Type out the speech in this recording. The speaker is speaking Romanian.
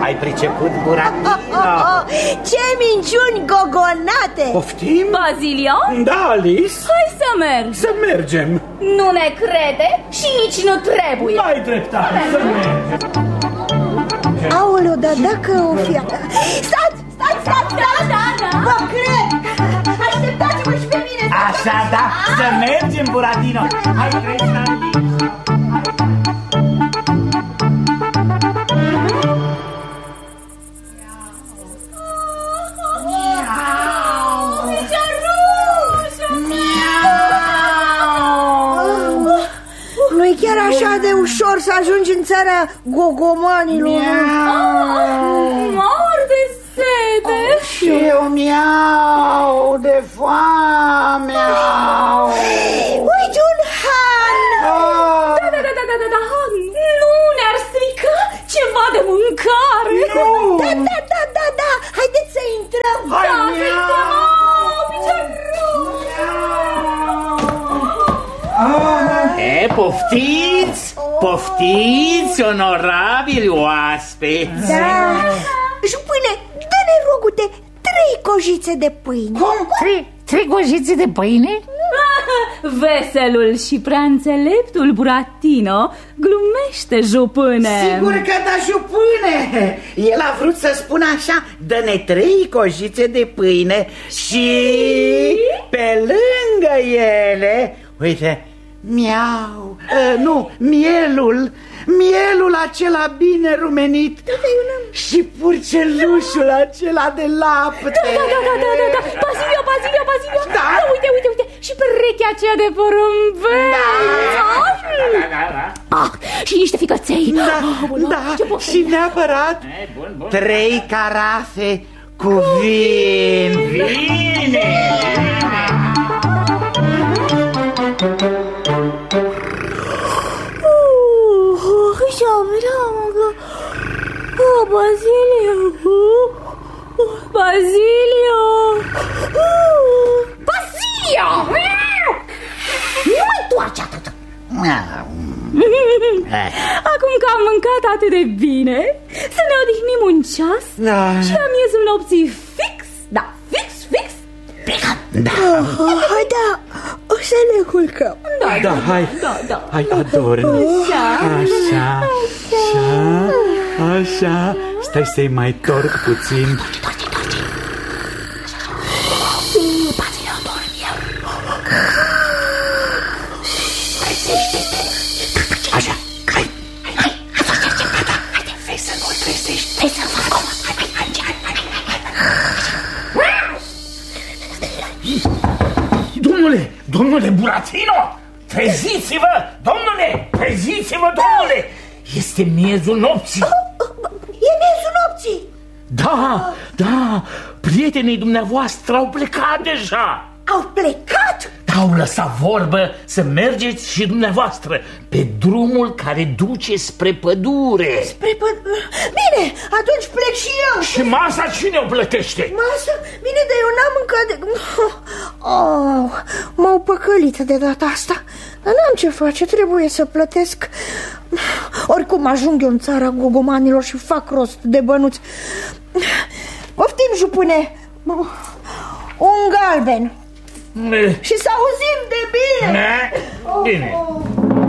Ai priceput, Buratino? Ce minciuni gogonate! Poftim? Bazilio? Da, Alice? Hai să mergem. Să mergem. Nu ne crede și nici nu trebuie. Ai dreptate, să mergem. Aoleu, dar dacă o fi... Stați! Da. Vă cred! Așteptați-mă și pe mine! Așa, da, să mergem, Buratino. Hai, treci la Alice. Nu-i chiar așa de ușor să ajungi în țara gogomanilor. Mor de sete. Și eu miau de foame. Uite un han! Da. Nu ne-ar strica ceva de mâncare. Da, haideți să intrăm. Poftiți, onorabili oaspeți. Da. Jupâne, dă-ne rogute 3 cojițe de pâine. Cum? 3 cojițe de pâine? Veselul și prea înțeleptul Buratino glumește, jupâne. Sigur că da, jupâne. El a vrut să spună așa: dă-ne 3 cojițe de pâine și pe lângă ele, uite, miau, nu, mielul acela bine rumenit și purcelușul acela de lapte. Da. Bazilio. Da. Uite. Și perechea aceea de porumbel. Da. Și niște ficăței. Da, și neapărat 3 carafe cu vin. Vine! Bazilio! Nu mai toarce atât. Acum că am mâncat atât de bine, să ne odihnim un ceas și la miezul nopții fix. Hai, da, o să ne culcăm. Da, hai, adormi. Așa. Stai să-i mai torc puțin. Bazilio, dorm eu. Așa, hai. Haide, vezi să nu-l trezești. Vezi să-l fac comod. Hai. Domnule Buratino, treziți-vă, domnule, este miezul nopții. E miezul nopții. Da, prietenii dumneavoastră au plecat deja. Au plecat? Au lăsat vorbă să mergeți și dumneavoastră pe drumul care duce spre pădure. Bine, atunci plec și eu. Și masa cine o plătește? Masa? Bine, dar eu n-am mâncat de... M-au păcălit de data asta. Dar n-am ce face, trebuie să plătesc. Oricum ajung eu în țara gogomanilor și fac rost de bănuți. Poftim, jupâne. Un galben. Și să auzim de bine. Bine.